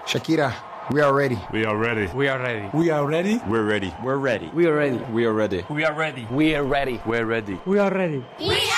Shakira, we are ready. We are ready. We are ready. We are ready. We're ready. We're ready. We are ready. We are ready. We are ready. We are ready. We're ready. We are ready. We are